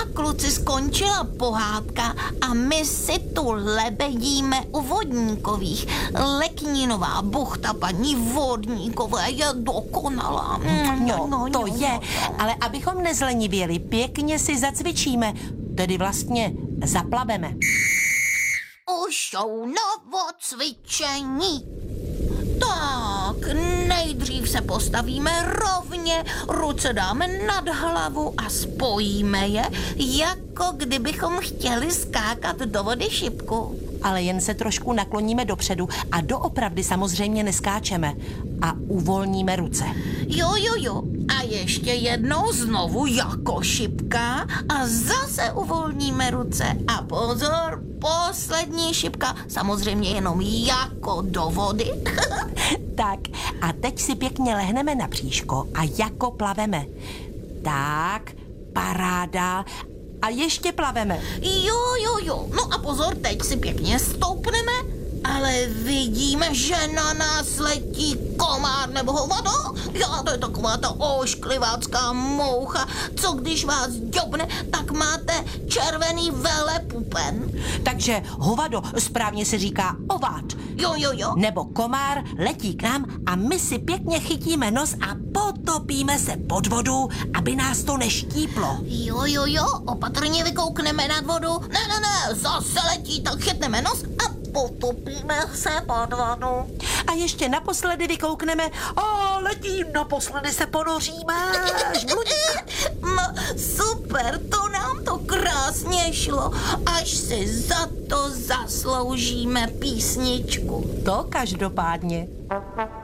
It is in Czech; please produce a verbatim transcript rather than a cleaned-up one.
kluci, skončila pohádka a my si tu lebedíme u vodníkových. Leknínová buchta paní Vodníkové je dokonalá. No, no to je, ale abychom nezlenivěli, pěkně si zacvičíme, tedy vlastně zaplaveme. Už jsou na cvičení. Tak, nejdřív se postavíme rovně, ruce dáme nad hlavu a spojíme je, jako kdybychom chtěli skákat do vody šipku. Ale jen se trošku nakloníme dopředu a doopravdy samozřejmě neskáčeme a uvolníme ruce. Jo, jo, jo. A ještě jednou znovu jako šipka a zase uvolníme ruce. A pozor, poslední šipka, samozřejmě jenom jako do vody. Tak, a teď si pěkně lehneme na bříško a jako plaveme. Tak, paráda. A ještě plaveme. Jo, jo, jo. No a pozor, teď si pěkně stoupneme, ale vidíme, že na nás letí komár nebo hovado. Já, to je taková ta ošklivácká moucha, co když vás ďobne, tak máte červený velepupen. Takže hovado správně se říká ováč. Jo, jo, jo. Nebo komár letí k nám a my si pěkně chytíme nos a potopíme se pod vodu, aby nás to neštíplo. Jo, jo, jo, opatrně vykoukneme nad vodu. Ne, ne, ne, zase letí, tak chytneme nos a potopíme se pod vodu. A ještě naposledy vykoukneme a letím, naposledy se ponoříme. Žbludík. No, super, to nám to krásně šlo, až si za to zasloužíme písničku. To každopádně.